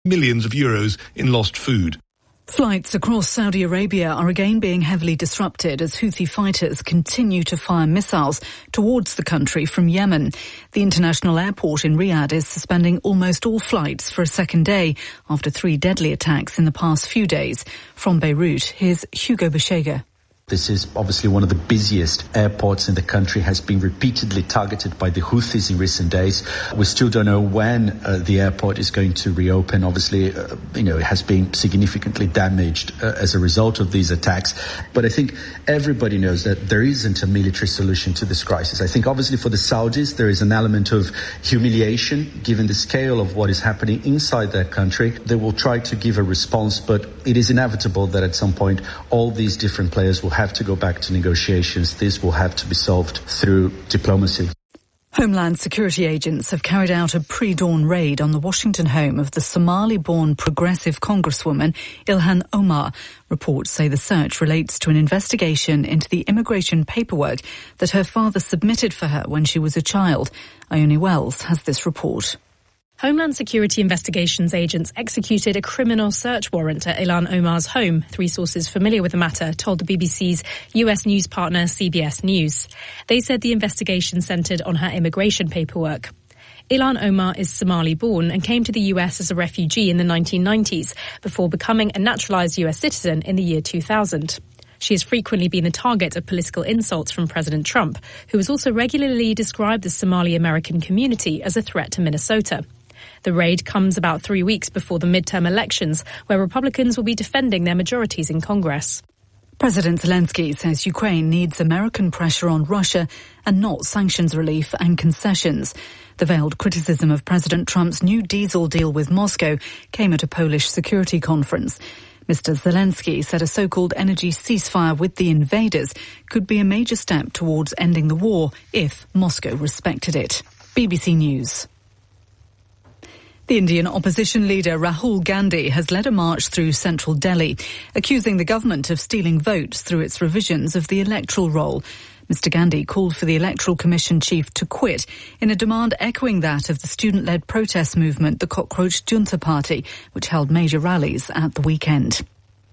millions of euros in lost food. Flights across Saudi Arabia are again being heavily disrupted as Houthi fighters continue to fire missiles towards the country from Yemen. The international airport in Riyadh is suspending almost all flights for a second day after 3 deadly attacks in the past few days. From Beirut, here's Hugo Beshega. This is obviously one of the busiest airports in the country, has been repeatedly targeted by the Houthis in recent days. We still don't know when the airport is going to reopen. Obviously, it has been significantly damaged as a result of these attacks. But I think everybody knows that there isn't a military solution to this crisis. I think obviously for the Saudis, there is an element of humiliation given the scale of what is happening inside their country. They will try to give a response, but it is inevitable that at some point all these different players will have to go back to negotiations. This will have to be solved through diplomacy. Homeland Security agents have carried out a pre-dawn raid on the Washington home of the Somali-born progressive Congresswoman Ilhan Omar. Reports say the search relates to an investigation into the immigration paperwork that her father submitted for her when she was a child. Ione Wells has this report. Homeland Security Investigations agents executed a criminal search warrant at Ilhan Omar's home. 3 sources familiar with the matter told the BBC's US news partner CBS News. They said the investigation centred on her immigration paperwork. Ilhan Omar is Somali-born and came to the US as a refugee in the 1990s before becoming a naturalised US citizen in the year 2000. She has frequently been the target of political insults from President Trump, who has also regularly described the Somali-American community as a threat to Minnesota. The raid comes about 3 weeks before the midterm elections, where Republicans will be defending their majorities in Congress. President Zelensky says Ukraine needs American pressure on Russia and not sanctions relief and concessions. The veiled criticism of President Trump's new diesel deal with Moscow came at a Polish security conference. Mr. Zelensky said a so-called energy ceasefire with the invaders could be a major step towards ending the war if Moscow respected it. BBC News. The Indian opposition leader Rahul Gandhi has led a march through central Delhi, accusing the government of stealing votes through its revisions of the electoral roll. Mr. Gandhi called for the Electoral Commission chief to quit in a demand echoing that of the student-led protest movement, the Cockroach Junta Party, which held major rallies at the weekend.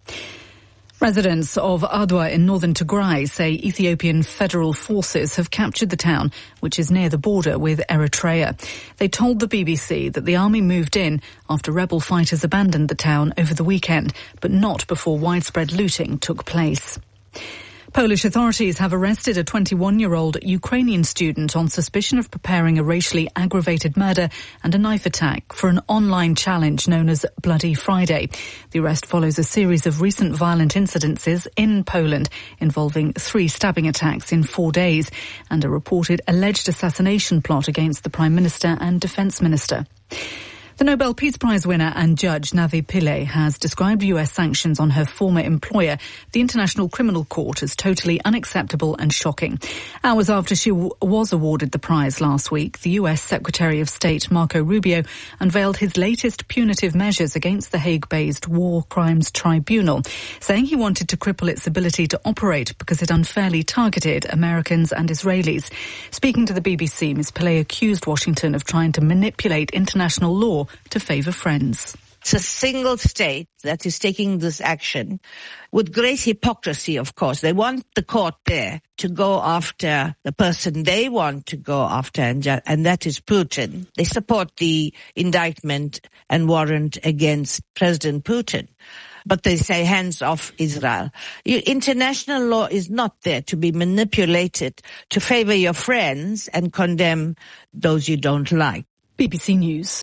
Residents of Adwa in northern Tigray say Ethiopian federal forces have captured the town, which is near the border with Eritrea. They told the BBC that the army moved in after rebel fighters abandoned the town over the weekend, but not before widespread looting took place. Polish authorities have arrested a 21-year-old Ukrainian student on suspicion of preparing a racially aggravated murder and a knife attack for an online challenge known as Bloody Friday. The arrest follows a series of recent violent incidences in Poland involving 3 stabbing attacks in 4 days and a reported alleged assassination plot against the Prime Minister and Defence Minister. The Nobel Peace Prize winner and judge Navi Pillay has described US sanctions on her former employer, the International Criminal Court, as totally unacceptable and shocking. Hours after she was awarded the prize last week, the US Secretary of State Marco Rubio unveiled his latest punitive measures against the Hague-based War Crimes Tribunal, saying he wanted to cripple its ability to operate because it unfairly targeted Americans and Israelis. Speaking to the BBC, Ms. Pillay accused Washington of trying to manipulate international law to favour friends. It's a single state that is taking this action with great hypocrisy, of course. They want the court there to go after the person they want to go after, and that is Putin. They support the indictment and warrant against President Putin. But they say hands off Israel. International law is not there to be manipulated to favour your friends and condemn those you don't like. BBC News.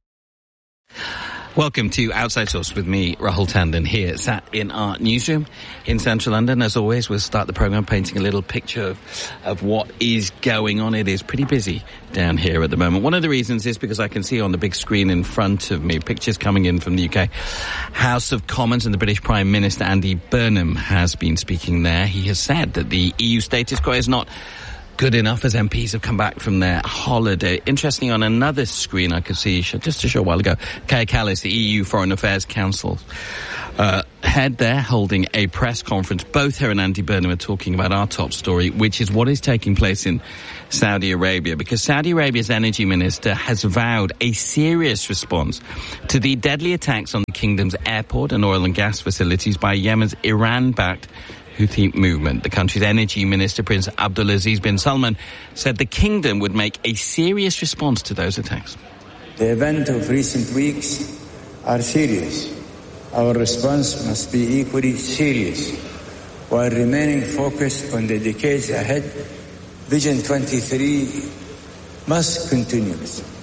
Welcome to Outside Source with me, Rahul Tandon, here sat in our newsroom in central London. As always, we'll start the programme painting a little picture of what is going on. It is pretty busy down here at the moment. One of the reasons is because I can see on the big screen in front of me pictures coming in from the UK House of Commons, and the British Prime Minister Andy Burnham has been speaking there. He has said that the EU status quo is not good enough as MPs have come back from their holiday. Interestingly, on another screen I could see just a short while ago, Kaja Kallas, the EU Foreign Affairs Council Head there holding a press conference. Both her and Andy Burnham are talking about our top story, which is what is taking place in Saudi Arabia, because Saudi Arabia's energy minister has vowed a serious response to the deadly attacks on the kingdom's airport and oil and gas facilities by Yemen's Iran-backed Houthi movement. The country's energy minister, Prince Abdulaziz bin Salman, said the kingdom would make a serious response to those attacks. The events of recent weeks are serious. Our response must be equally serious, while remaining focused on the decades ahead. Vision 23 must continue.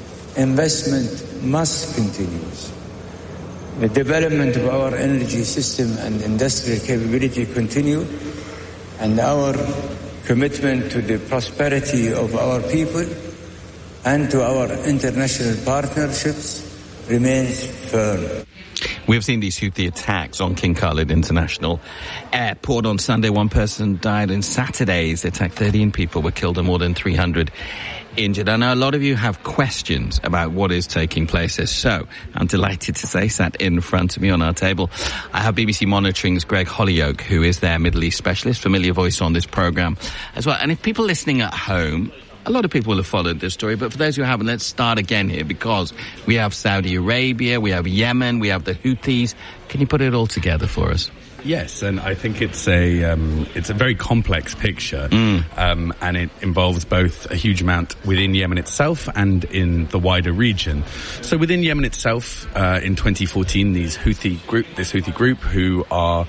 Investment must continue. The development of our energy system and industrial capability continue, and our commitment to the prosperity of our people and to our international partnerships remains firm. We've seen these Houthi attacks on King Khalid International Airport. On Sunday, one person died. In Saturday's attack, 13 people were killed and more than 300 injured. I know a lot of you have questions about what is taking place here. So I'm delighted to say, sat in front of me on our table, I have BBC Monitoring's Greg Hollyoak, who is their Middle East specialist, familiar voice on this programme as well. And if people listening at home, a lot of people will have followed this story, but for those who haven't, let's start again here, because we have Saudi Arabia, we have Yemen, we have the Houthis. Can you put it all together for us? Yes, and I think it's a very complex picture, and it involves both a huge amount within Yemen itself and in the wider region. So within Yemen itself, in 2014, this Houthi group, who are,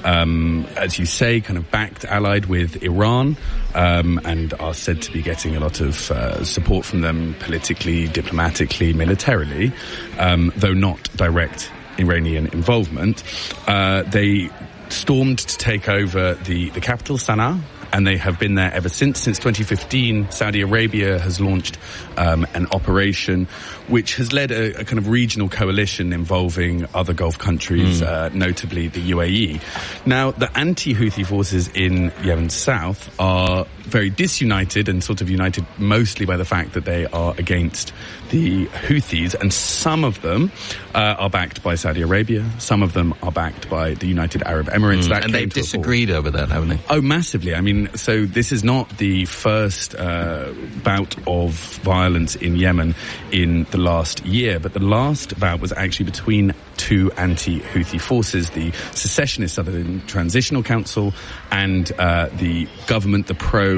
as you say, kind of backed, allied with Iran, and are said to be getting a lot of support from them politically, diplomatically, militarily, though not direct Iranian involvement. They stormed to take over the capital, Sana'a, and they have been there ever since. Since 2015, Saudi Arabia has launched an operation which has led a kind of regional coalition involving other Gulf countries, notably the UAE. Now, the anti-Houthi forces in Yemen south are very disunited and sort of united mostly by the fact that they are against the Houthis, and some of them are backed by Saudi Arabia, some of them are backed by the United Arab Emirates. And they've disagreed over that, haven't they? Oh, massively. I mean, so this is not the first bout of violence in Yemen in the last year, but the last bout was actually between two anti-Houthi forces, the secessionist Southern Transitional Council and the government, the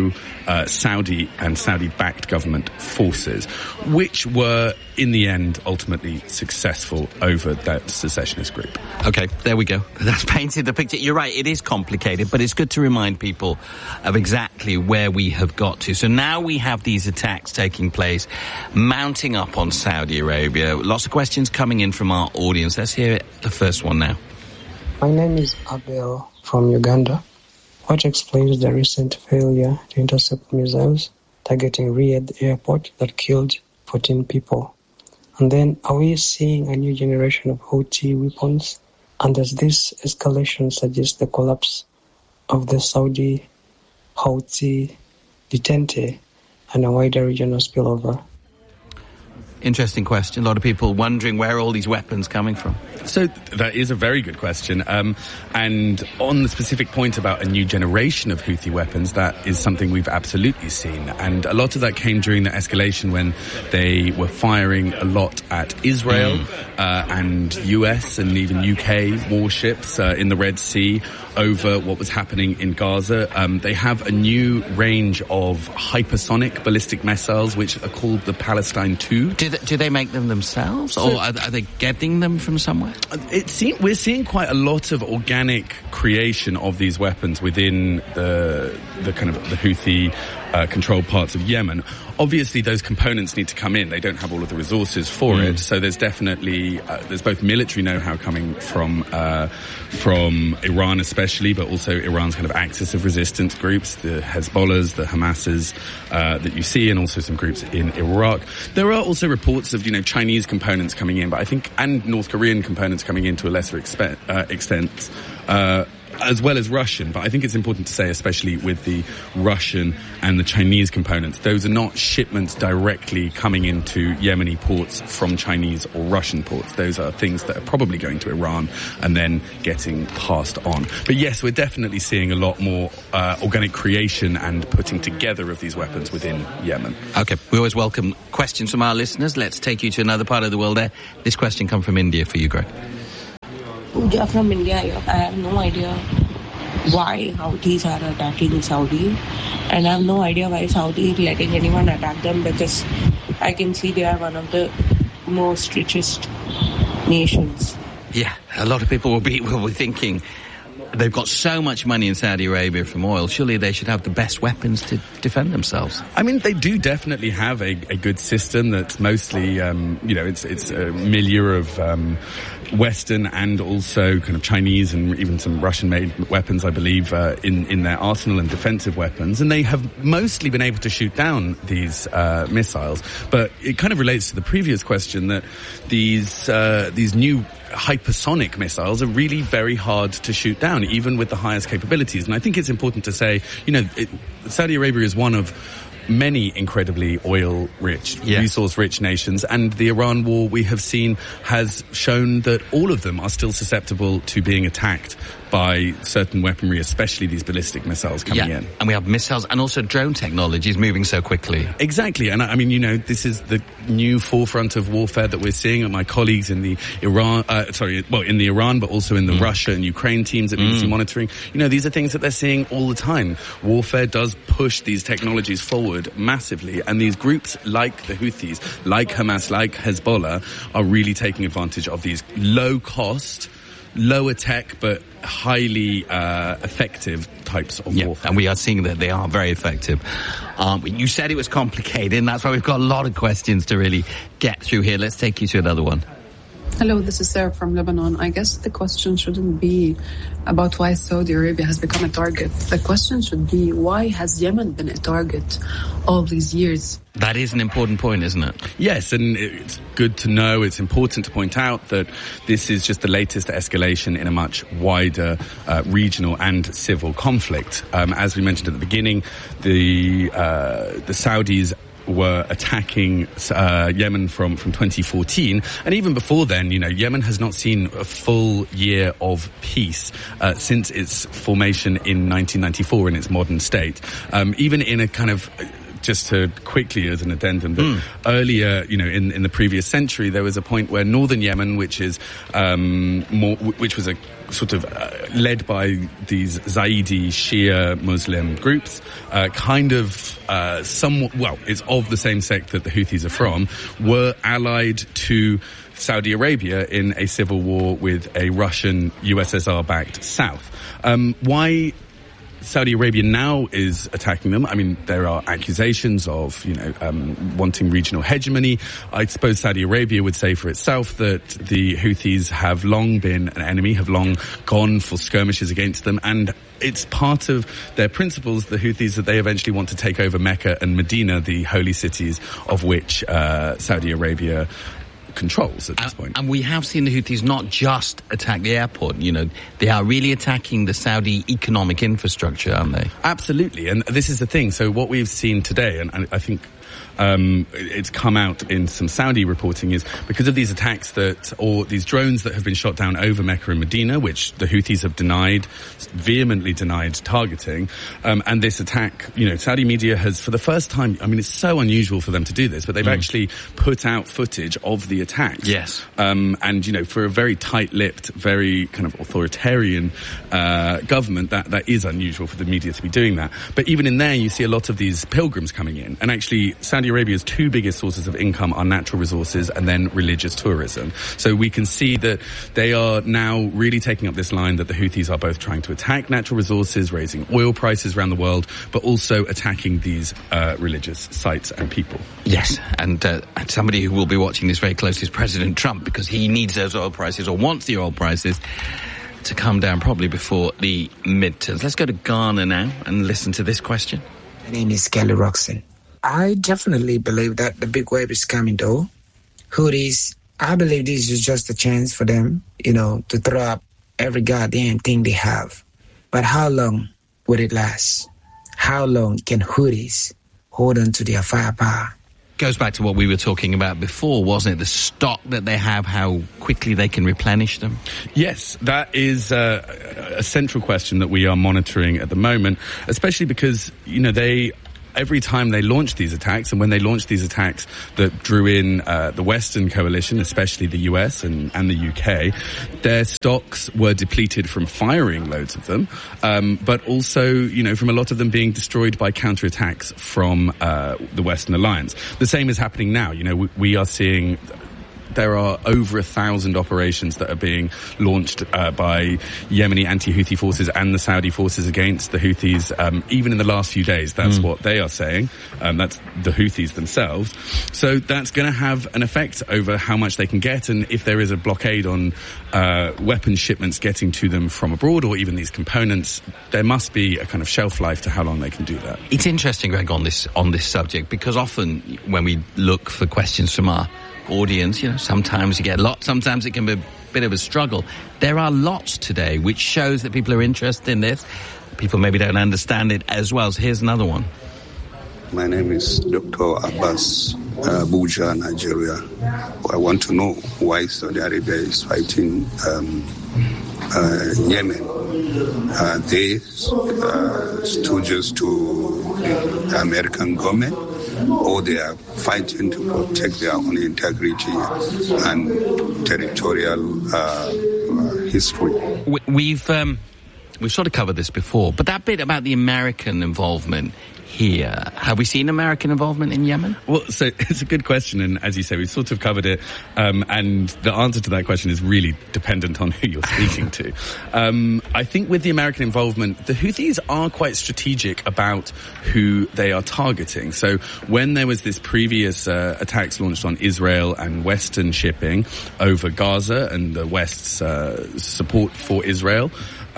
pro-Saudi and Saudi-backed government forces, which were, in the end, ultimately successful over that secessionist group. Okay, there we go. That's painted the picture. You're right, it is complicated, but it's good to remind people of exactly where we have got to. So now we have these attacks taking place, mounting up on Saudi Arabia. Lots of questions coming in from our audience. Let's hear the first one now. My name is Abel from Uganda. What explains the recent failure to intercept missiles targeting Riyadh airport that killed 14 people? And then, are we seeing a new generation of Houthi weapons? And does this escalation suggest the collapse of the Saudi Houthi detente and a wider regional spillover? Interesting question. A lot of people wondering where all these weapons coming from. So that is a very good question. And on the specific point about a new generation of Houthi weapons, that is something we've absolutely seen. And a lot of that came during the escalation when they were firing a lot at Israel and US and even UK warships in the Red Sea over what was happening in Gaza. They have a new range of hypersonic ballistic missiles, which are called the Palestine II. Do they make them themselves, or are they getting them from somewhere? We're seeing quite a lot of organic creation of these weapons within the kind of the Houthi controlled parts of Yemen. Obviously, those components need to come in. They don't have all of the resources for it. So there's definitely there's both military know-how coming from Iran, especially, but also Iran's kind of axis of resistance groups, the Hezbollahs, the Hamases that you see, and also some groups in Iraq. There are also reports of Chinese components coming in, but I think and North Korean components coming in to a lesser extent. as well as Russian. But I think it's important to say, especially with the Russian and the Chinese components, those are not shipments directly coming into Yemeni ports from Chinese or Russian ports. Those are things that are probably going to Iran and then getting passed on. But yes, we're definitely seeing a lot more organic creation and putting together of these weapons within Yemen. Okay, we always welcome questions from our listeners. Let's take you to another part of the world there. This question comes from India for you, Greg. Pooja from India. I have no idea why Houthis are attacking Saudi, and I have no idea why Saudi is letting anyone attack them, because I can see they are one of the most richest nations. Yeah, a lot of people will be thinking, they've got so much money in Saudi Arabia from oil, surely they should have the best weapons to defend themselves. I mean, they do definitely have a good system that's mostly, it's a milieu of Western and also kind of Chinese and even some Russian-made weapons, I believe, in their arsenal and defensive weapons. And they have mostly been able to shoot down these missiles. But it kind of relates to the previous question that these new hypersonic missiles are really very hard to shoot down, even with the highest capabilities. And I think it's important to say, Saudi Arabia is one of many incredibly oil-rich, resource-rich nations, and the Iran war we have seen has shown that all of them are still susceptible to being attacked by certain weaponry, especially these ballistic missiles coming in. And we have missiles and also drone technologies moving so quickly. Exactly. And I mean, this is the new forefront of warfare that we're seeing. And my colleagues in the Iran, in the Iran, but also in the Russia and Ukraine teams at BBC Monitoring, these are things that they're seeing all the time. Warfare does push these technologies forward massively. And these groups like the Houthis, like Hamas, like Hezbollah, are really taking advantage of these low-cost, lower tech, but highly effective types of warfare. And we are seeing that they are very effective. You said it was complicated, and that's why we've got a lot of questions to really get through here. Let's take you to another one. Hello, this is Sarah from Lebanon. I guess the question shouldn't be about why Saudi Arabia has become a target. The question should be, why has Yemen been a target all these years? That is an important point, isn't it? Yes, and it's good to know, it's important to point out that this is just the latest escalation in a much wider regional and civil conflict. As we mentioned at the beginning, the Saudis were attacking Yemen from 2014, and even before then, Yemen has not seen a full year of peace since its formation in 1994 in its modern state. Even in a kind of, just to quickly as an addendum, that earlier, in the previous century, there was a point where northern Yemen, which was a sort of led by these Zaidi Shia Muslim groups, it's of the same sect that the Houthis are from, were allied to Saudi Arabia in a civil war with a Russian USSR-backed South. Why Saudi Arabia now is attacking them? I mean, there are accusations of, wanting regional hegemony. I suppose Saudi Arabia would say for itself that the Houthis have long been an enemy, have long gone for skirmishes against them, and it's part of their principles, the Houthis, that they eventually want to take over Mecca and Medina, the holy cities of which Saudi Arabia controls at this point. And we have seen the Houthis not just attack the airport, they are really attacking the Saudi economic infrastructure, aren't they? Absolutely, and this is the thing. So what we've seen today, and I think it's come out in some Saudi reporting, is because of these attacks or these drones that have been shot down over Mecca and Medina, which the Houthis have vehemently denied targeting, and this attack, Saudi media has, for the first time, I mean, it's so unusual for them to do this, but they've actually put out footage of the attacks. Yes. And, for a very tight-lipped, very kind of authoritarian government, that is unusual for the media to be doing that. But even in there, you see a lot of these pilgrims coming in, and actually Saudi Arabia's two biggest sources of income are natural resources and then religious tourism. So we can see that they are now really taking up this line that the Houthis are both trying to attack natural resources, raising oil prices around the world, but also attacking these religious sites and people. Yes, and somebody who will be watching this very closely is President Trump, because he needs those oil prices, or wants the oil prices to come down probably before the midterms. Let's go to Ghana now and listen to this question. My name is Kelly Roxon. I definitely believe that the big wave is coming, though. Houthis, I believe this is just a chance for them, to throw up every goddamn thing they have. But how long will it last? How long can Houthis hold on to their firepower? Goes back to what we were talking about before, wasn't it? The stock that they have, how quickly they can replenish them. Yes, that is a central question that we are monitoring at the moment, especially because, every time they launch these attacks, and when they launched these attacks that drew in the Western coalition, especially the US and the UK, their stocks were depleted from firing loads of them, but also, from a lot of them being destroyed by counterattacks from the Western alliance. The same is happening now. We are seeing there are over 1,000 operations that are being launched by Yemeni anti-Houthi forces and the Saudi forces against the Houthis, even in the last few days. That's what they are saying. That's the Houthis themselves. So that's going to have an effect over how much they can get, and if there is a blockade on weapons shipments getting to them from abroad, or even these components, there must be a kind of shelf life to how long they can do that. It's interesting, Greg, on this subject, because often when we look for questions from our audience, sometimes you get a lot, sometimes it can be a bit of a struggle. There are lots today, which shows that people are interested in this. People maybe don't understand it as well. So here's another one. My name is Dr. Abbas Abuja, Nigeria. I want to know why Saudi Arabia is fighting Yemen. Are they stooges to the American government, or they are fighting to protect their own integrity and territorial history? We've sort of covered this before, but that bit about the American involvement here, have we seen American involvement in Yemen? Well, so it's a good question, and as you say, we've sort of covered it, and the answer to that question is really dependent on who you're speaking to. I think with the American involvement, the Houthis are quite strategic about who they are targeting. So when there was this previous attacks launched on Israel and Western shipping over Gaza and the West's support for Israel,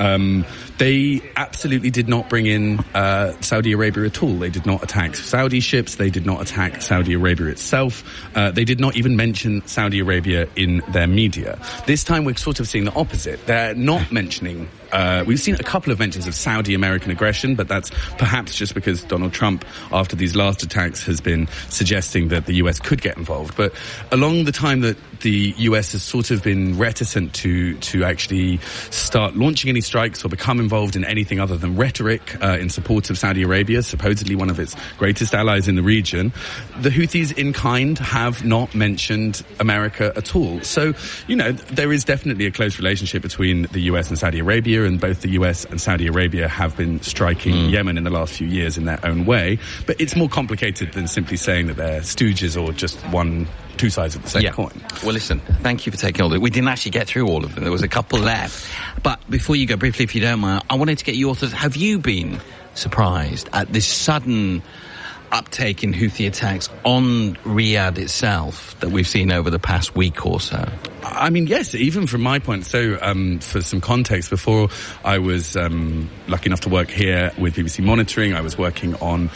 they absolutely did not bring in Saudi Arabia at all. They did not attack Saudi ships. They did not attack Saudi Arabia itself. They did not even mention Saudi Arabia in their media. This time we're sort of seeing the opposite. They're not mentioning... we've seen a couple of mentions of Saudi-American aggression, but that's perhaps just because Donald Trump, after these last attacks, has been suggesting that the US could get involved. But along the time that the US has sort of been reticent to actually start launching any strikes or become involved in anything other than rhetoric in support of Saudi Arabia, supposedly one of its greatest allies in the region, the Houthis in kind have not mentioned America at all. So, there is definitely a close relationship between the US and Saudi Arabia, and both the US and Saudi Arabia have been striking Yemen in the last few years in their own way. But it's more complicated than simply saying that they're stooges or just two sides of the same coin. Well, listen, thank you for taking all of it. We didn't actually get through all of them. There was a couple left. But before you go, briefly, if you don't mind, I wanted to get your thoughts. Have you been surprised at this sudden uptake in Houthi attacks on Riyadh itself that we've seen over the past week or so? I mean, yes, even from my point. So, for some context, before I was lucky enough to work here with BBC Monitoring, I was working on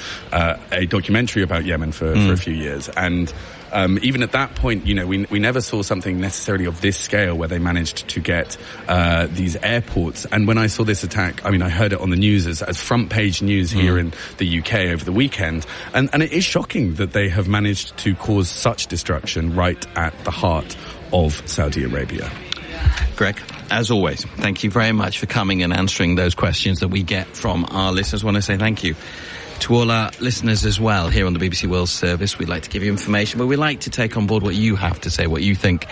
a documentary about Yemen for a few years. And even at that point, we never saw something necessarily of this scale where they managed to get these airports. And when I saw this attack, I heard it on the news as front page news here in the UK over the weekend. And it is shocking that they have managed to cause such destruction right at the heart of Saudi Arabia. Greg, as always, thank you very much for coming and answering those questions that we get from our listeners. I want to say thank you to all our listeners as well here on the BBC World Service. We'd like to give you information, but we like to take on board what you have to say, what you think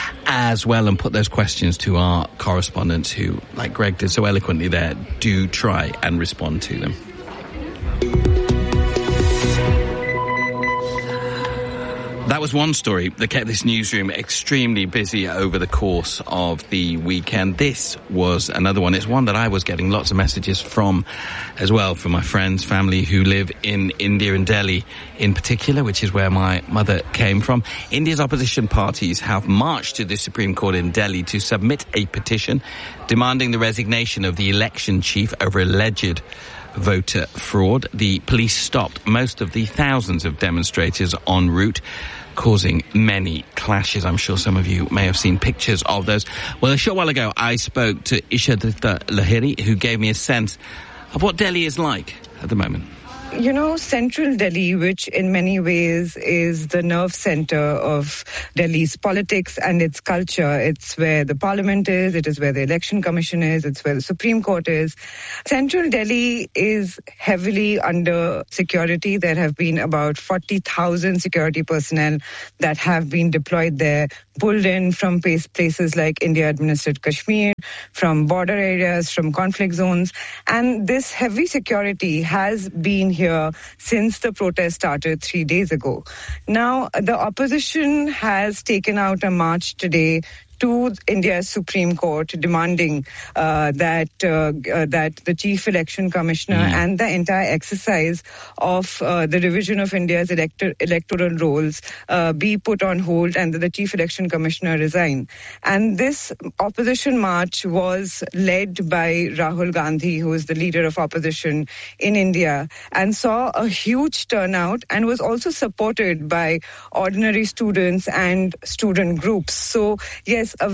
as well, and put those questions to our correspondents who, like Greg did so eloquently there, do try and respond to them. That was one story that kept this newsroom extremely busy over the course of the weekend. This was another one. It's one that I was getting lots of messages from as well, from my friends, family who live in India and Delhi in particular, which is where my mother came from. India's opposition parties have marched to the Supreme Court in Delhi to submit a petition demanding the resignation of the election chief over alleged voter fraud. The police stopped most of the thousands of demonstrators en route, causing many clashes. I'm sure some of you may have seen pictures of those. Well, a short while ago, I spoke to Ishadrita Lahiri, who gave me a sense of what Delhi is like at the moment. You know, central Delhi, which in many ways is the nerve center of Delhi's politics and its culture. It's where the parliament is, it is where the election commission is, it's where the Supreme Court is. Central Delhi is heavily under security. There have been about 40,000 security personnel that have been deployed there, pulled in from places like India-administered Kashmir, from border areas, from conflict zones. And this heavy security has been here since the protest started 3 days ago. Now, the opposition has taken out a march today to India's Supreme Court, demanding that the Chief Election Commissioner and the entire exercise of the revision of India's electoral rolls be put on hold and that the Chief Election Commissioner resign. And this opposition march was led by Rahul Gandhi, who is the leader of opposition in India, and saw a huge turnout and was also supported by ordinary students and student groups. So, yes, a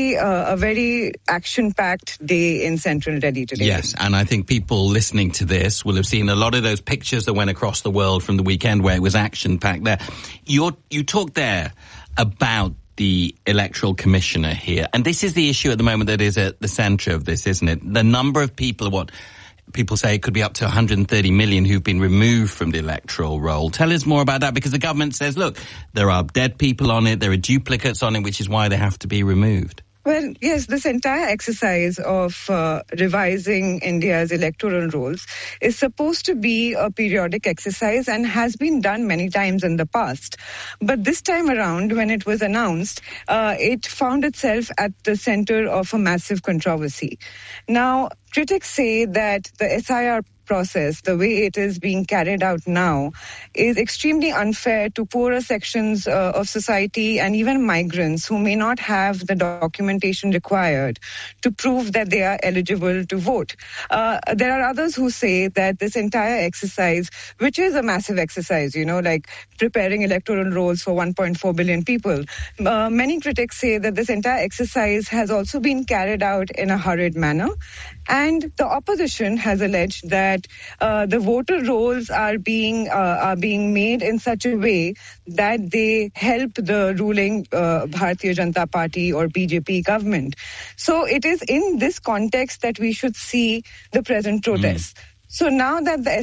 very action-packed day in central Delhi today. Yes, and I think people listening to this will have seen a lot of those pictures that went across the world from the weekend where it was action-packed there. You talked there about the electoral commissioner here, and this is the issue at the moment that is at the centre of this, isn't it? The number of people, what people say it could be up to 130 million who've been removed from the electoral roll. Tell us more about that, because the government says, look, there are dead people on it, there are duplicates on it, which is why they have to be removed. Well, yes, this entire exercise of revising India's electoral rolls is supposed to be a periodic exercise and has been done many times in the past. But this time around, when it was announced, it found itself at the center of a massive controversy. Now, critics say that the SIR process, the way it is being carried out now, is extremely unfair to poorer sections of society and even migrants who may not have the documentation required to prove that they are eligible to vote. There are others who say that this entire exercise, which is a massive exercise, like preparing electoral rolls for 1.4 billion people, many critics say that this entire exercise has also been carried out in a hurried manner. And the opposition has alleged that the voter rolls are being made in such a way that they help the ruling Bharatiya Janata Party or BJP government. So it is in this context that we should see the present protests. So now that the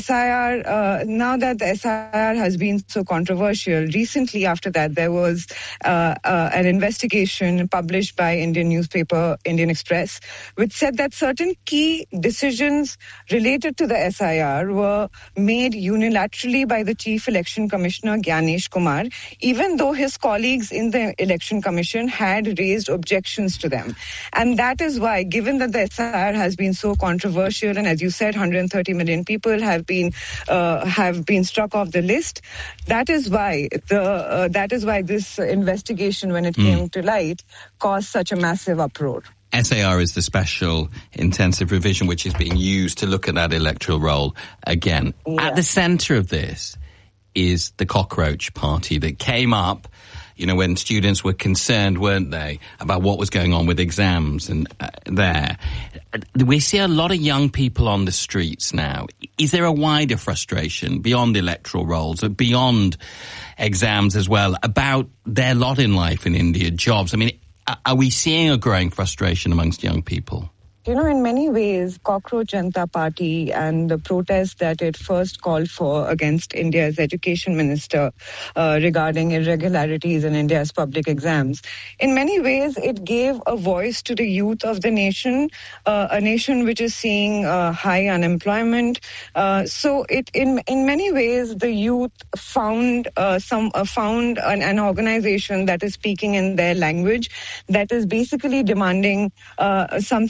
SIR has been so controversial, recently after that there was an investigation published by Indian newspaper Indian Express, which said that certain key decisions related to the SIR were made unilaterally by the Chief Election Commissioner Gyanesh Kumar, even though his colleagues in the Election Commission had raised objections to them. And that is why, given that the SIR has been so controversial, and as you said, 130 million people have been struck off the list. That is why this investigation, when it came to light, caused such a massive uproar. SIR is the special intensive revision which is being used to look at that electoral roll again. Yeah. At the centre of this is the Cockroach Party that came up, when students were concerned, weren't they, about what was going on with exams and there. We see a lot of young people on the streets now. Is there a wider frustration beyond electoral rolls, beyond exams as well, about their lot in life in India, jobs? I mean, are we seeing a growing frustration amongst young people? In many ways, Cockroach Janata Party and the protest that it first called for against India's education minister regarding irregularities in India's public exams, in many ways it gave a voice to the youth of the nation, a nation which is seeing high unemployment. So in many ways, the youth found an organization that is speaking in their language, that is basically demanding something that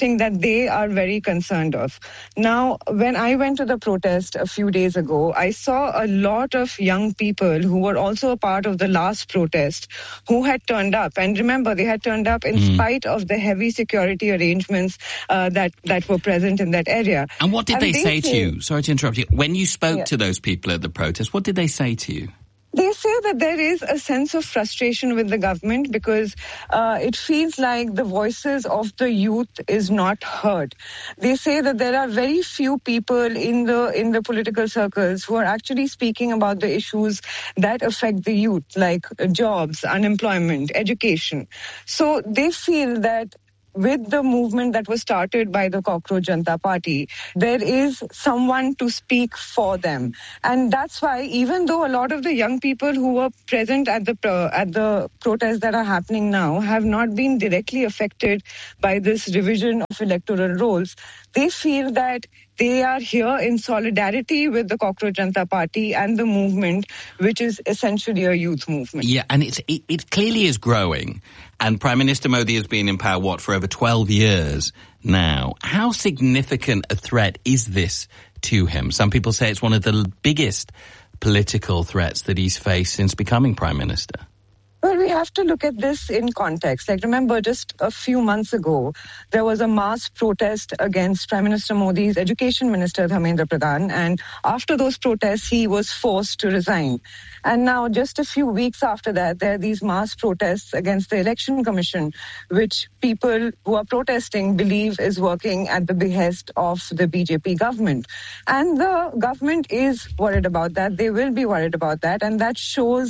they are very concerned of. Now, when I went to the protest a few days ago, I saw a lot of young people who were also a part of the last protest who had turned up. And remember, they had turned up in spite of the heavy security arrangements that were present in that area. And what did they say to you? Sorry to interrupt you. When you spoke to those people at the protest, what did they say to you? They say that there is a sense of frustration with the government because it feels like the voices of the youth is not heard. They say that there are very few people in the political circles who are actually speaking about the issues that affect the youth, like jobs, unemployment, education. So they feel that with the movement that was started by the Cockroach Janata Party, there is someone to speak for them. And that's why, even though a lot of the young people who were present at the protests that are happening now have not been directly affected by this revision of electoral rolls, they feel that they are here in solidarity with the Cockroach Janata Party and the movement, which is essentially a youth movement. Yeah, and it clearly is growing. And Prime Minister Modi has been in power, for over 12 years now. How significant a threat is this to him? Some people say it's one of the biggest political threats that he's faced since becoming Prime Minister. Well, we have to look at this in context. Like, remember, just a few months ago, there was a mass protest against Prime Minister Modi's Education Minister, Dharmendra Pradhan. And after those protests, he was forced to resign. And now, just a few weeks after that, there are these mass protests against the Election Commission, which people who are protesting believe is working at the behest of the BJP government. And the government is worried about that. They will be worried about that. And that shows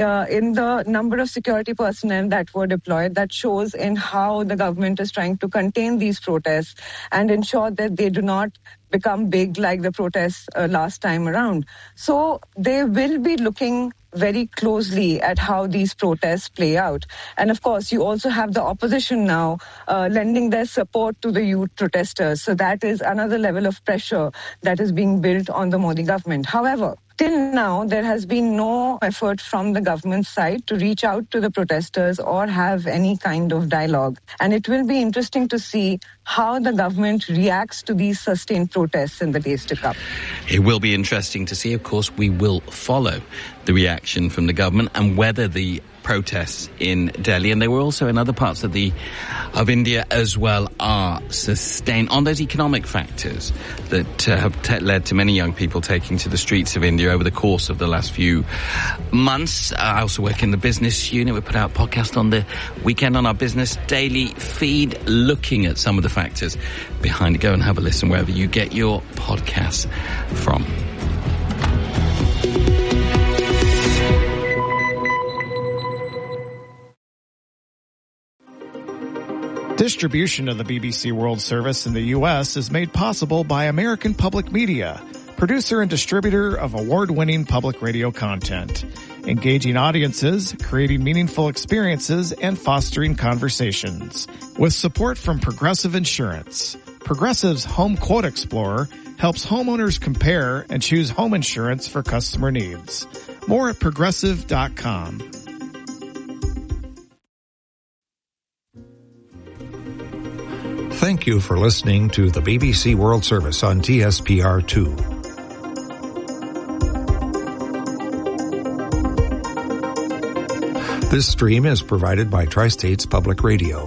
in the number of security personnel that were deployed. That shows in how the government is trying to contain these protests and ensure that they do not become big like the protests last time around. So they will be looking very closely at how these protests play out. And of course, you also have the opposition now lending their support to the youth protesters. So that is another level of pressure that is being built on the Modi government. However, till now, there has been no effort from the government side to reach out to the protesters or have any kind of dialogue. And it will be interesting to see how the government reacts to these sustained protests in the days to come. It will be interesting to see. Of course, we will follow the reaction from the government and whether the protests in Delhi, and they were also in other parts of India as well, are sustained on those economic factors that have led to many young people taking to the streets of India over the course of the last few months. I also work in the business unit. We put out a podcast on the weekend on our Business Daily feed looking at some of the factors behind it. Go and have a listen wherever you get your podcasts from. Distribution of the BBC World Service in the U.S. is made possible by American Public Media, producer and distributor of award-winning public radio content, engaging audiences, creating meaningful experiences, and fostering conversations. With support from Progressive Insurance, Progressive's Home Quote Explorer helps homeowners compare and choose home insurance for customer needs. More at Progressive.com. Thank you for listening to the BBC World Service on TSPR2. This stream is provided by Tri-States Public Radio.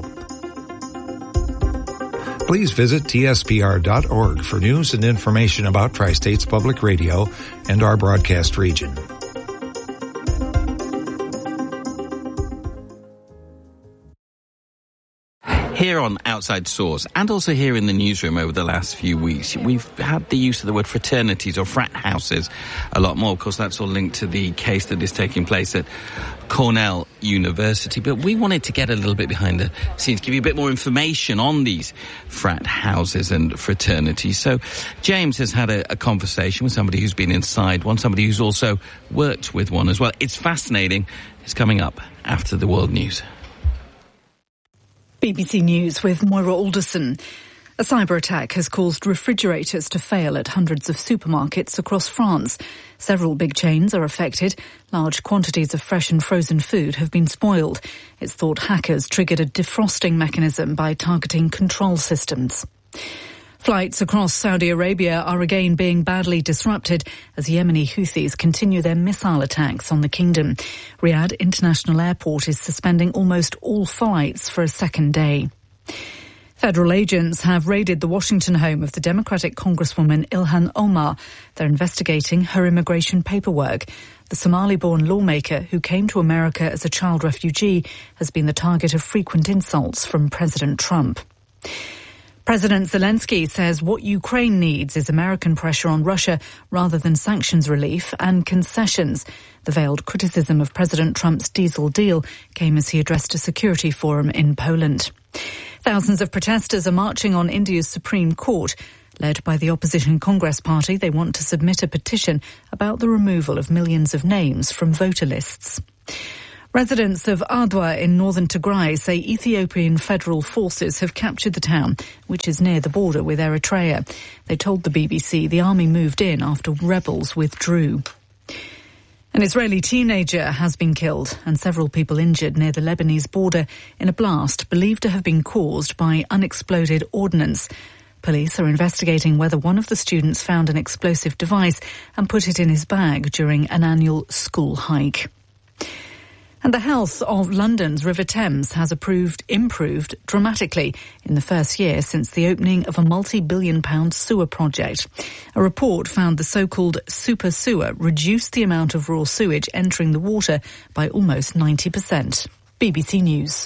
Please visit tspr.org for news and information about Tri-States Public Radio and our broadcast region. Here on Outside Source, and also here in the newsroom over the last few weeks, we've had the use of the word fraternities or frat houses a lot more. Of course, that's all linked to the case that is taking place at Cornell University. But we wanted to get a little bit behind the scenes, give you a bit more information on these frat houses and fraternities. So James has had a conversation with somebody who's been inside one, somebody who's also worked with one as well. It's fascinating. It's coming up after the world news. BBC News with Moira Alderson. A cyber attack has caused refrigerators to fail at hundreds of supermarkets across France. Several big chains are affected. Large quantities of fresh and frozen food have been spoiled. It's thought hackers triggered a defrosting mechanism by targeting control systems. Flights across Saudi Arabia are again being badly disrupted as Yemeni Houthis continue their missile attacks on the kingdom. Riyadh International Airport is suspending almost all flights for a second day. Federal agents have raided the Washington home of the Democratic Congresswoman Ilhan Omar. They're investigating her immigration paperwork. The Somali-born lawmaker who came to America as a child refugee has been the target of frequent insults from President Trump. President Zelensky says what Ukraine needs is American pressure on Russia rather than sanctions relief and concessions. The veiled criticism of President Trump's diesel deal came as he addressed a security forum in Poland. Thousands of protesters are marching on India's Supreme Court. Led by the opposition Congress Party, they want to submit a petition about the removal of millions of names from voter lists. Residents of Adwa in northern Tigray say Ethiopian federal forces have captured the town, which is near the border with Eritrea. They told the BBC the army moved in after rebels withdrew. An Israeli teenager has been killed and several people injured near the Lebanese border in a blast believed to have been caused by unexploded ordnance. Police are investigating whether one of the students found an explosive device and put it in his bag during an annual school hike. And the health of London's River Thames has improved dramatically in the first year since the opening of a multi-billion-pound sewer project. A report found the so-called super sewer reduced the amount of raw sewage entering the water by almost 90%. BBC News.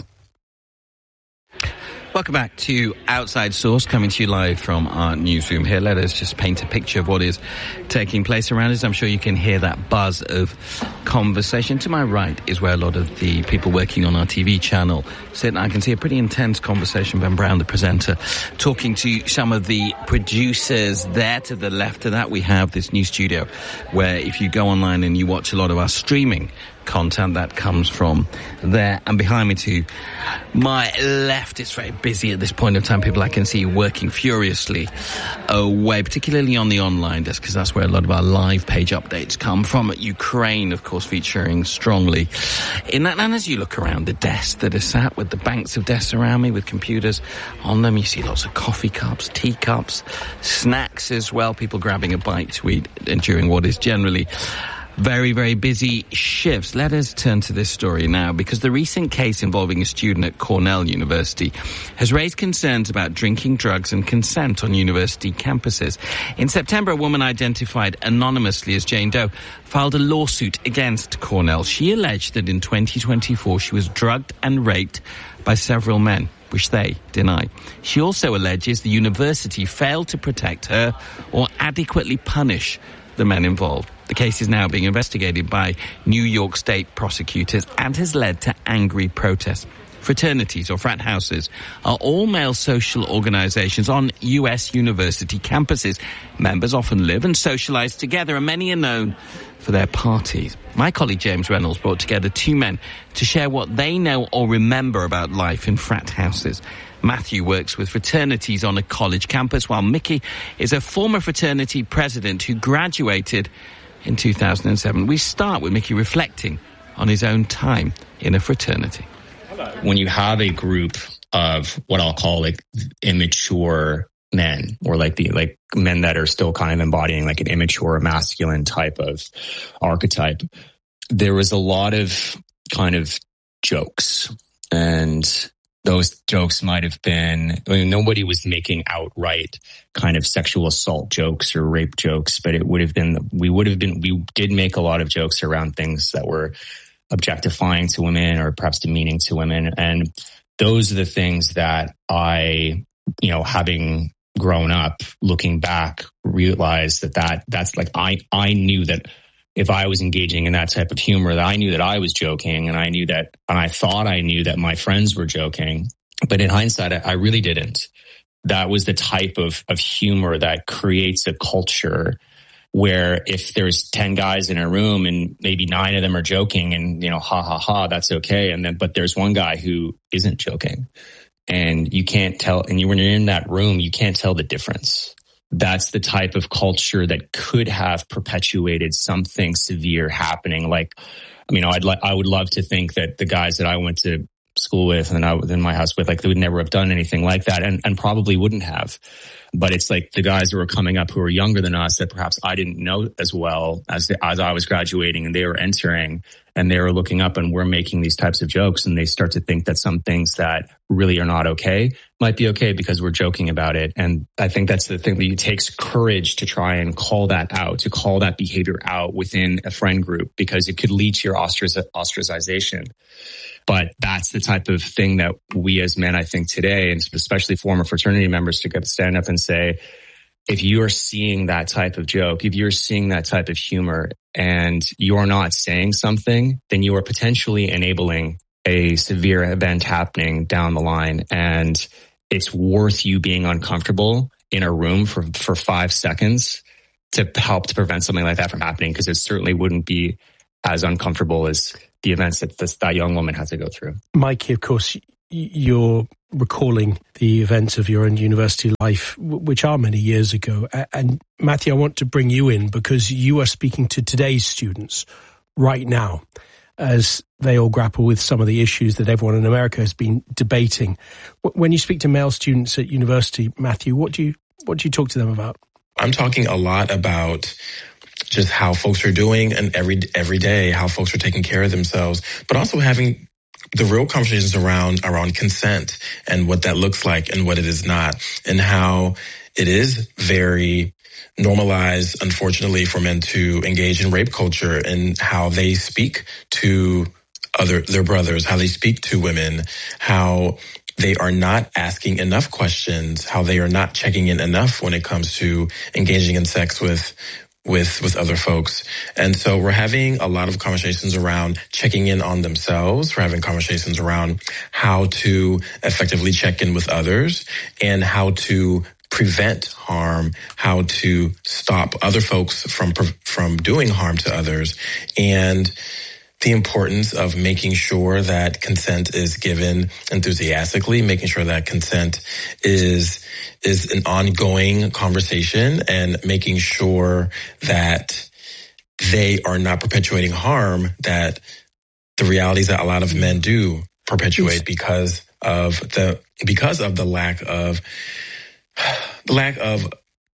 Welcome back to Outside Source, coming to you live from our newsroom here. Let us just paint a picture of what is taking place around us. I'm sure you can hear that buzz of conversation. To my right is where a lot of the people working on our TV channel sit. I can see a pretty intense conversation. Ben Brown, the presenter, talking to some of the producers there. To the left of that, we have this new studio where if you go online and you watch a lot of our streaming content, that comes from there. And behind me to my left, it's very busy at this point of time. People I can see working furiously away, particularly on the online desk, because that's where a lot of our live page updates come from. Ukraine, of course, featuring strongly in that. And as you look around the desks that are sat with the banks of desks around me with computers on them, you see lots of coffee cups, teacups, snacks as well, people grabbing a bite to eat during what is generally very, very busy shifts. Let us turn to this story now, because the recent case involving a student at Cornell University has raised concerns about drinking, drugs and consent on university campuses. In September, a woman identified anonymously as Jane Doe filed a lawsuit against Cornell. She alleged that in 2024 she was drugged and raped by several men, which they deny. She also alleges the university failed to protect her or adequately punish the men involved. The case is now being investigated by New York State prosecutors and has led to angry protests. Fraternities or frat houses are all-male social organizations on U.S. university campuses. Members often live and socialize together, and many are known for their parties. My colleague James Reynolds brought together two men to share what they know or remember about life in frat houses. Matthew works with fraternities on a college campus, while Mickey is a former fraternity president who graduated in 2007. We start with Mickey reflecting on his own time in a fraternity. When you have a group of what I'll call like immature men, or like men that are still kind of embodying like an immature masculine type of archetype, there was a lot of kind of jokes, and those jokes might have been, nobody was making outright kind of sexual assault jokes or rape jokes, but we did make a lot of jokes around things that were objectifying to women or perhaps demeaning to women. And those are the things that I, having grown up, looking back, realized that's like, I knew that if I was engaging in that type of humor, that I knew that I was joking, and I thought I knew that my friends were joking. But in hindsight, I really didn't. That was the type of humor that creates a culture where if there's 10 guys in a room and maybe 9 of them are joking and, ha ha ha, that's okay. But there's one guy who isn't joking, and you can't tell. And when you're in that room, you can't tell the difference. That's the type of culture that could have perpetuated something severe happening. Like, I would love to think that the guys that I went to school with and then I was in my house with, like, they would never have done anything like that and probably wouldn't have. But it's like the guys who were coming up who were younger than us that perhaps I didn't know as well as I was graduating, and they were entering and they were looking up, and we're making these types of jokes, and they start to think that some things that really are not okay might be okay because we're joking about it. And I think that's the thing, that it takes courage to try and call that out, to call that behavior out within a friend group, because it could lead to your ostracization. But that's the type of thing that we as men, I think today, and especially former fraternity members, to stand up and say, if you're seeing that type of joke, if you're seeing that type of humor and you're not saying something, then you are potentially enabling a severe event happening down the line. And it's worth you being uncomfortable in a room for 5 seconds to help to prevent something like that from happening, because it certainly wouldn't be as uncomfortable as the events that that young woman had to go through. Mikey, of course, you're recalling the events of your own university life, which are many years ago. And Matthew, I want to bring you in because you are speaking to today's students right now as they all grapple with some of the issues that everyone in America has been debating. When you speak to male students at university, Matthew, what do you talk to them about? I'm talking a lot about just how folks are doing and every day, how folks are taking care of themselves, but also having the real conversations around consent and what that looks like and what it is not, and how it is very normalized, unfortunately, for men to engage in rape culture, and how they speak to their brothers, how they speak to women, how they are not asking enough questions, how they are not checking in enough when it comes to engaging in sex with other folks. And so we're having a lot of conversations around checking in on themselves. We're having conversations around how to effectively check in with others and how to prevent harm, how to stop other folks from doing harm to others, and the importance of making sure that consent is given enthusiastically, making sure that consent is an ongoing conversation, and making sure that they are not perpetuating harm that the realities that a lot of men do perpetuate because of the lack of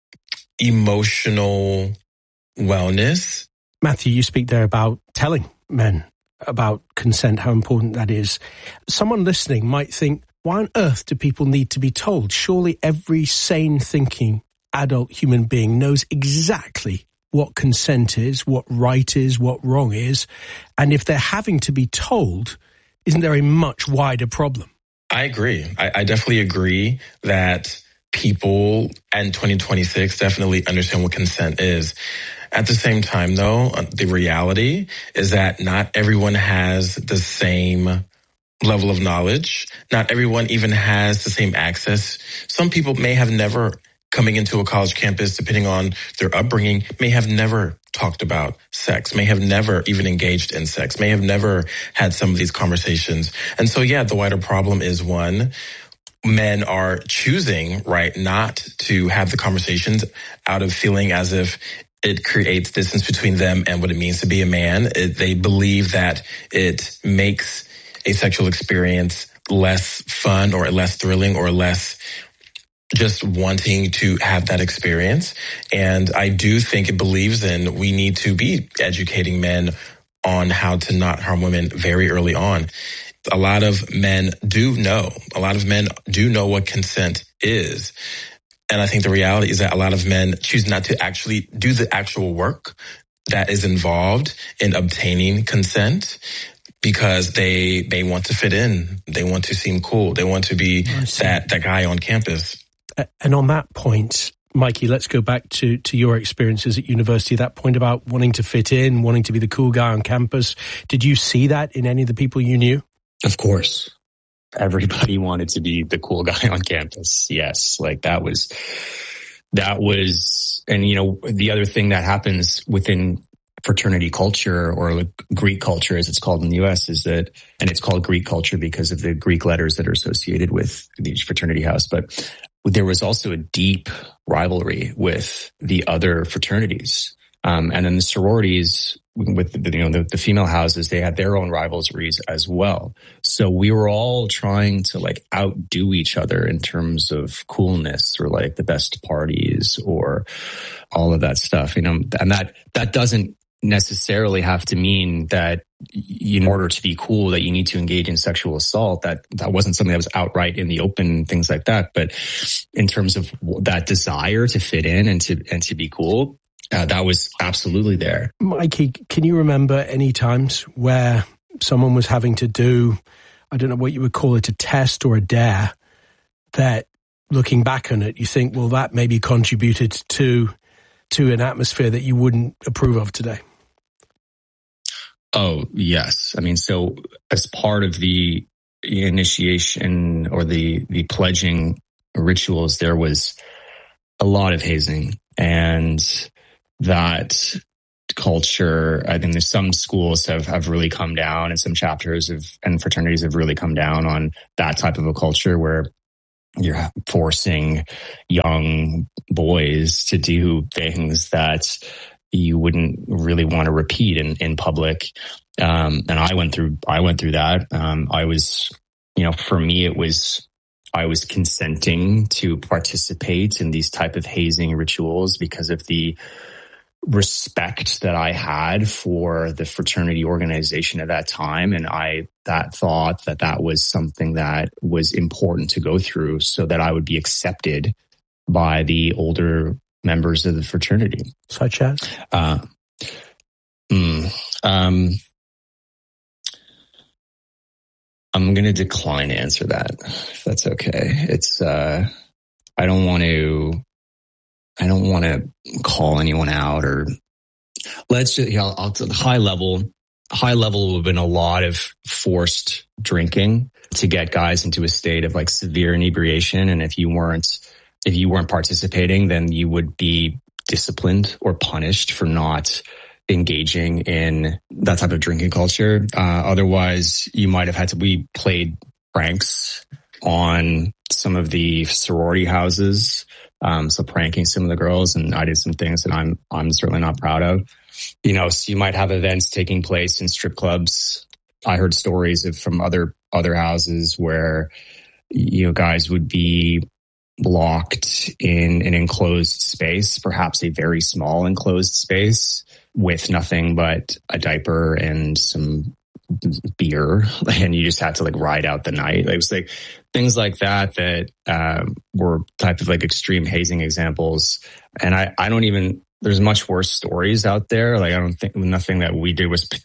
emotional wellness. Matthew, you speak there about telling men about consent, how important that is. Someone listening might think, why on earth do people need to be told? Surely every sane thinking adult human being knows exactly what consent is, what right is, what wrong is. And if they're having to be told, isn't there a much wider problem? I agree. I definitely agree that people in 2026 definitely understand what consent is. At the same time, though, the reality is that not everyone has the same level of knowledge. Not everyone even has the same access. Some people may have never, coming into a college campus, depending on their upbringing, may have never talked about sex, may have never even engaged in sex, may have never had some of these conversations. And so, yeah, the wider problem is, one, men are choosing, right, not to have the conversations out of feeling as if it creates distance between them and what it means to be a man. They believe that it makes a sexual experience less fun or less thrilling or less just wanting to have that experience. And I do think it believes in we need to be educating men on how to not harm women very early on. A lot of men do know. A lot of men do know what consent is. And I think the reality is that a lot of men choose not to actually do the actual work that is involved in obtaining consent because they want to fit in. They want to seem cool. They want to be that guy on campus. And on that point, Mikey, let's go back to your experiences at university, that point about wanting to fit in, wanting to be the cool guy on campus. Did you see that in any of the people you knew? Of course. Everybody wanted to be the cool guy on campus. Yes. Like that was, and you know, the other thing that happens within fraternity culture, or like Greek culture as it's called in the US, is that, and it's called Greek culture because of the Greek letters that are associated with the fraternity house, but there was also a deep rivalry with the other fraternities. And then the sororities with the female houses, they had their own rivalries as well. So we were all trying to like outdo each other in terms of coolness or like the best parties or all of that stuff, and that doesn't necessarily have to mean that in order to be cool that you need to engage in sexual assault. That wasn't something that was outright in the open, things like that. But in terms of that desire to fit in and to be cool, that was absolutely there. Mikey, can you remember any times where someone was having to do, I don't know what you would call it, a test or a dare, that looking back on it, you think, well, that maybe contributed to an atmosphere that you wouldn't approve of today? Oh, yes. I mean, so as part of the initiation or the pledging rituals, there was a lot of hazing, and that culture, I think there's some schools have really come down, and some chapters and fraternities have really come down on that type of a culture where you're forcing young boys to do things that you wouldn't really want to repeat in public. And I went through that. I was, for me, I was consenting to participate in these type of hazing rituals because of the respect that I had for the fraternity organization at that time. And thought that was something that was important to go through so that I would be accepted by the older members of the fraternity. Such as? I'm going to decline to answer that, if that's okay. It's, I don't want to call anyone out, or let's just, I'll high level would have been a lot of forced drinking to get guys into a state of like severe inebriation. And if you weren't participating, then you would be disciplined or punished for not engaging in that type of drinking culture. Otherwise, you might have we played pranks on some of the sorority houses. So pranking some of the girls, and I did some things that I'm certainly not proud of. So you might have events taking place in strip clubs. I heard stories from other houses where, guys would be locked in an enclosed space, perhaps a very small enclosed space with nothing but a diaper and some beer, and you just had to like ride out the night. It was like things like that were type of like extreme hazing examples. And I don't even, there's much worse stories out there. Like, I don't think nothing that we did was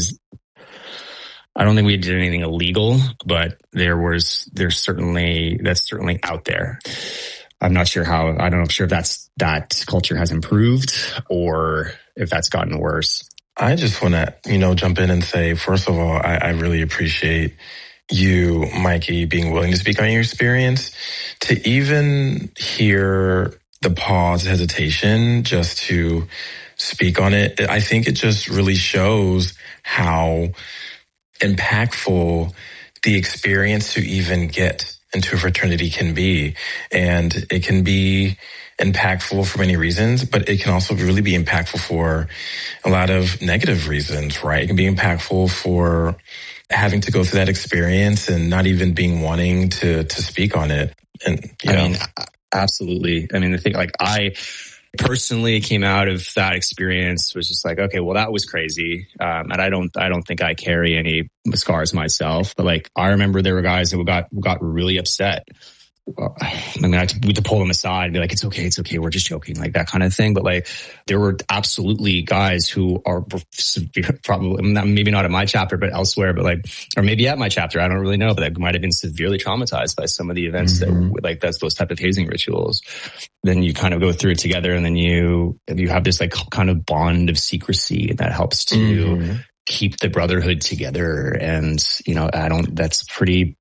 I don't think we did anything illegal, but that's certainly out there. I'm not sure I'm not sure if that culture has improved or if that's gotten worse. I just want to, jump in and say, first of all, I really appreciate you, Mikey, being willing to speak on your experience. To even hear the pause, hesitation, just to speak on it, I think it just really shows how impactful the experience to even get into a fraternity can be. And it can be impactful for many reasons, but it can also really be impactful for a lot of negative reasons, right? It can be impactful for having to go through that experience and not even being wanting to speak on it. And I mean, absolutely. I mean, the thing, like, I personally came out of that experience was just like, okay, well, that was crazy. And I don't think I carry any scars myself, but like, I remember there were guys that got really upset. I mean, we had to pull them aside and be like, it's okay, we're just joking, like that kind of thing. But like, there were absolutely guys who are probably, maybe not at my chapter, but elsewhere, but like, or maybe at my chapter, I don't really know, but that might have been severely traumatized by some of the events that that's those type of hazing rituals. Then you kind of go through it together, and then you have this like kind of bond of secrecy that helps to keep the brotherhood together. And, that's pretty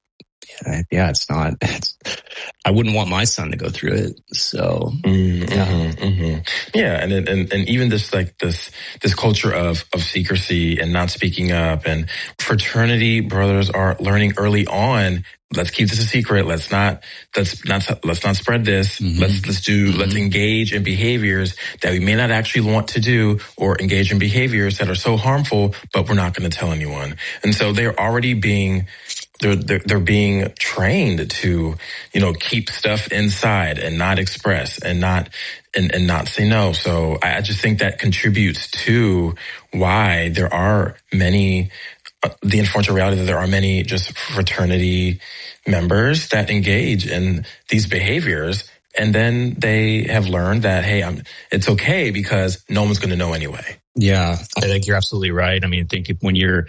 Yeah, it's not. I wouldn't want my son to go through it. So, yeah, and even this culture of secrecy and not speaking up, and fraternity brothers are learning early on. Let's keep this a secret. Let's not spread this. Let's engage in behaviors that we may not actually want to do, or engage in behaviors that are so harmful, but we're not going to tell anyone. And so they're already being trained to, keep stuff inside and not express and not say no. So I just think that contributes to why there are many, the unfortunate reality that there are many just fraternity members that engage in these behaviors. And then they have learned that, hey, it's okay because no one's going to know anyway. Yeah, I think you're absolutely right. I mean, I think when you're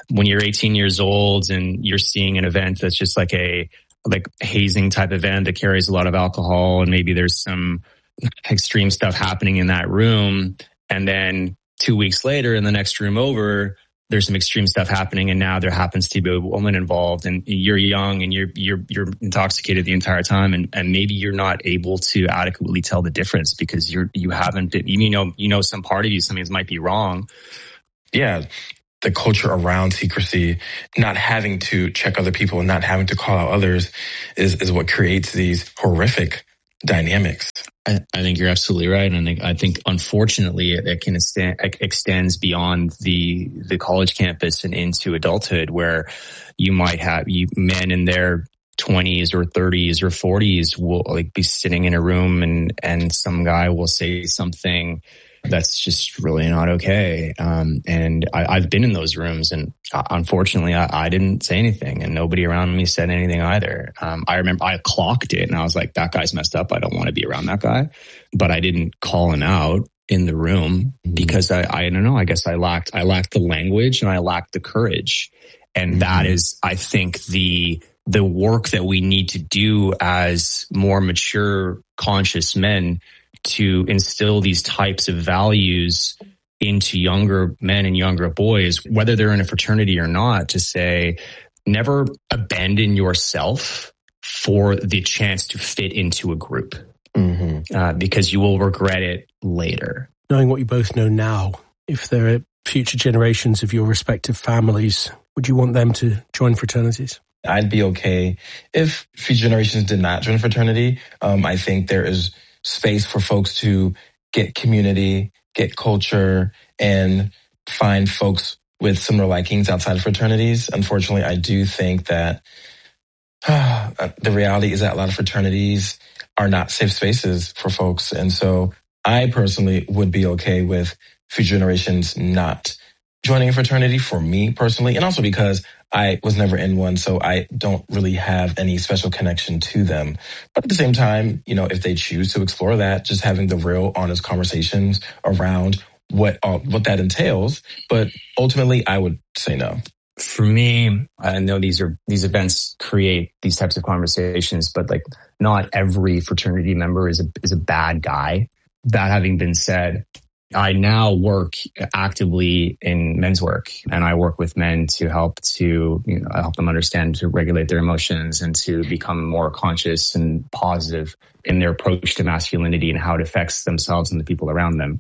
18 years old and you're seeing an event that's just like a hazing type event that carries a lot of alcohol, and maybe there's some extreme stuff happening in that room, and then 2 weeks later in the next room over, there's some extreme stuff happening, and now there happens to be a woman involved, and you're young and you're intoxicated the entire time, and maybe you're not able to adequately tell the difference because you haven't been, some part of you, something might be wrong. Yeah. The culture around secrecy, not having to check other people and not having to call out others is what creates these horrific dynamics. I think you're absolutely right. And I think unfortunately it can extends beyond the college campus and into adulthood, where you might have men in their 20s or 30s or 40s will be sitting in a room and some guy will say something that's just really not okay. And I've been in those rooms, and unfortunately I didn't say anything, and nobody around me said anything either. I remember I clocked it and I was like, that guy's messed up. I don't want to be around that guy, but I didn't call him out in the room because I don't know. I guess I lacked the language and I lacked the courage. And that is, I think, the work that we need to do as more mature, conscious men to instill these types of values into younger men and younger boys, whether they're in a fraternity or not, to say, never abandon yourself for the chance to fit into a group, because you will regret it later. Knowing what you both know now, if there are future generations of your respective families, would you want them to join fraternities? I'd be okay if future generations did not join fraternity. I think there is space for folks to get community, get culture, and find folks with similar likings outside of fraternities. Unfortunately, I do think that the reality is that a lot of fraternities are not safe spaces for folks. And so I personally would be okay with future generations not joining a fraternity, for me personally, and also because I was never in one, so I don't really have any special connection to them. But at the same time, if they choose to explore that, just having the real, honest conversations around what that entails. But ultimately, I would say no. For me, I know these events create these types of conversations, but not every fraternity member is a bad guy. That having been said, I now work actively in men's work, and I work with men to help them understand, to regulate their emotions, and to become more conscious and positive in their approach to masculinity and how it affects themselves and the people around them.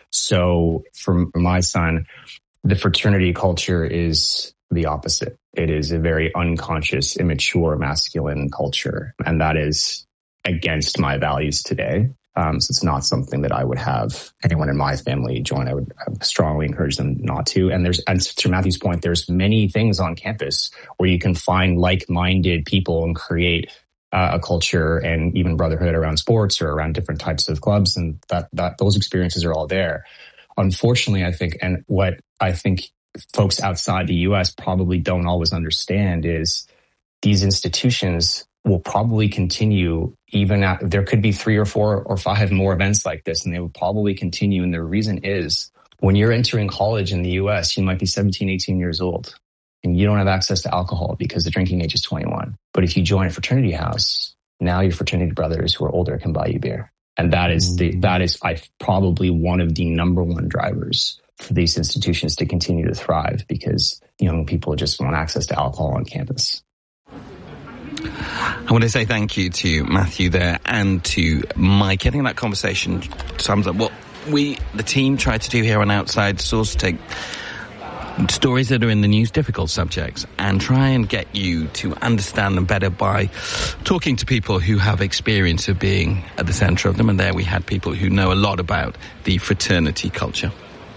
So for my son, the fraternity culture is the opposite. It is a very unconscious, immature, masculine culture, and that is against my values today. So it's not something that I would have anyone in my family join. I would strongly encourage them not to. And to Matthew's point, there's many things on campus where you can find like-minded people and create a culture and even brotherhood around sports or around different types of clubs. And that those experiences are all there. Unfortunately, I think, and what I think folks outside the U.S. probably don't always understand is these institutions will probably continue even after there could be 3 or 4 or 5 more events like this, and they will probably continue. And the reason is when you're entering college in the US, you might be 17, 18 years old and you don't have access to alcohol because the drinking age is 21. But if you join a fraternity house, now your fraternity brothers who are older can buy you beer. And that is probably one of the number one drivers for these institutions to continue to thrive, because young people just want access to alcohol on campus. I want to say thank you to Matthew there and to Mike. I think that conversation sums up what we, the team, try to do here on Outside Source, take stories that are in the news, difficult subjects, and try and get you to understand them better by talking to people who have experience of being at the centre of them. And there we had people who know a lot about the fraternity culture.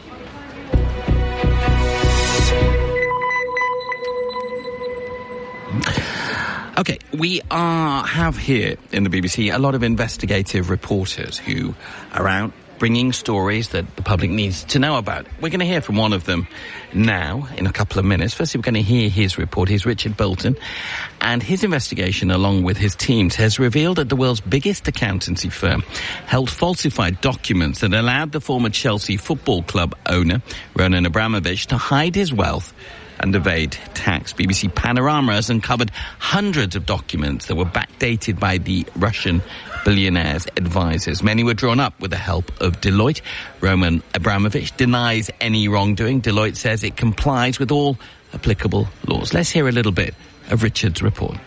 Okay, we have here in the BBC a lot of investigative reporters who are out bringing stories that the public needs to know about. We're going to hear from one of them now in a couple of minutes. Firstly, we're going to hear his report. He's Richard Bolton, and his investigation, along with his teams, has revealed that the world's biggest accountancy firm held falsified documents that allowed the former Chelsea Football Club owner, Roman Abramovich, to hide his wealth and evade tax. BBC Panorama has uncovered hundreds of documents that were backdated by the Russian billionaire's advisors. Many were drawn up with the help of Deloitte. Roman Abramovich denies any wrongdoing. Deloitte says it complies with all applicable laws. Let's hear a little bit of Richard's report.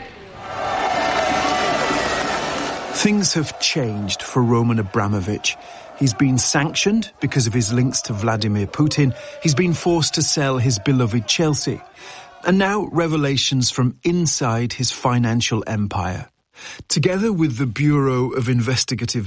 Things have changed for Roman Abramovich. He's been sanctioned because of his links to Vladimir Putin. He's been forced to sell his beloved Chelsea. And now revelations from inside his financial empire. Together with the Bureau of Investigative